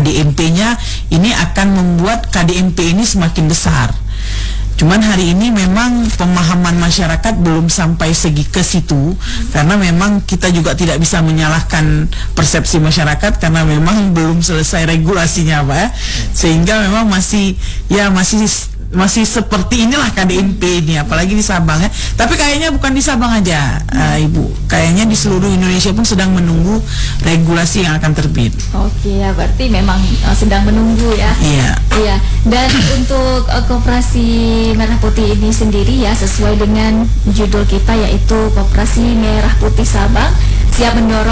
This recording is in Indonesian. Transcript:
KDMP-nya ini akan membuat KDMP ini semakin besar. Cuman hari ini memang pemahaman masyarakat belum sampai segi ke situ, karena memang kita juga tidak bisa menyalahkan persepsi masyarakat karena memang belum selesai regulasinya, Pak ya. Sehingga memang masih seperti inilah KDMP ini, apalagi di Sabang ya. Tapi kayaknya bukan di Sabang aja, Ibu. Kayaknya di seluruh Indonesia pun sedang menunggu regulasi yang akan terbit. Oke, ya berarti memang sedang menunggu ya. Iya. Iya. Dan untuk Koperasi Merah Putih ini sendiri ya, sesuai dengan judul kita yaitu Koperasi Merah Putih Sabang siap mendorong